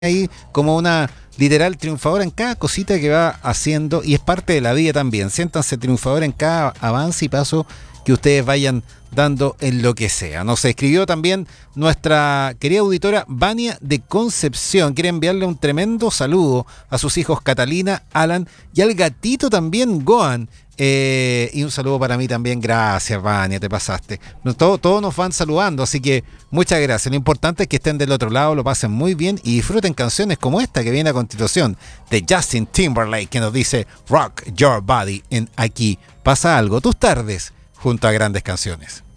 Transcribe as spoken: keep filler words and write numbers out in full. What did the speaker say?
ahí como una literal triunfadora en cada cosita que va haciendo y es parte de la vida también. Siéntanse triunfadora en cada avance y paso que ustedes vayan dando en lo que sea. Nos escribió también nuestra querida auditora Vania de Concepción. Quiere enviarle un tremendo saludo a sus hijos Catalina, Alan y al gatito también Goan. Eh, y un saludo para mí también. Gracias, Vania, te pasaste. Todos todo nos van saludando, así que muchas gracias. Lo importante es que estén del otro lado, lo pasen muy bien y disfruten canciones como esta que viene a continuación de Justin Timberlake, que nos dice Rock Your Body en Aquí Pasa Algo. Tus tardes junto a grandes canciones.